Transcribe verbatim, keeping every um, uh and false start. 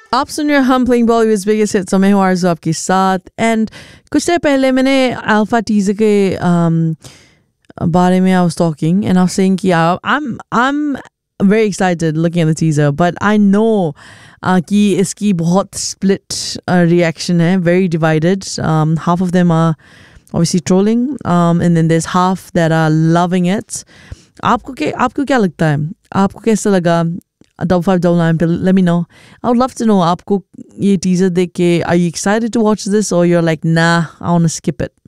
आप सुन रहे हैं हम प्लेइंग बॉलीवुड्स बिगेस्ट हिट्स मैं हूं आरज़ू आपके साथ एंड कुछ देर पहले मैंने अल्फा टीजर के um, बारे में I was talking and I was saying कि I'm I'm very excited looking at the teaser but I know uh, कि इसकी बहुत split uh, reaction है, very divided. Um, half of them are obviously trolling um, and then there's half that are loving it. आपको क्या आपको क्या लगता है? आपको कैसा लगा? Double five double nine. Let me know. I would love to know. आपको ये teaser देख के are you excited to watch this or you're like nah I want to skip it?